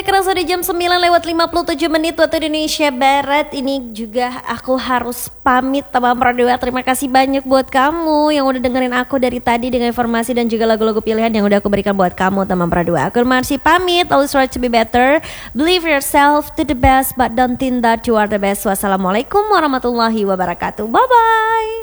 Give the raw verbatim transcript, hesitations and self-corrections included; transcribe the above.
Gak kerasa udah jam sembilan lewat lima puluh tujuh menit waktu Indonesia Barat. Ini juga aku harus pamit teman Pradua. Terima kasih banyak buat kamu yang udah dengerin aku dari tadi dengan informasi dan juga lagu-lagu pilihan yang udah aku berikan buat kamu teman Pradua. Aku masih pamit. Always try to be better. Believe yourself to the best but don't think that you are the best. Wassalamualaikum warahmatullahi wabarakatuh. Bye bye.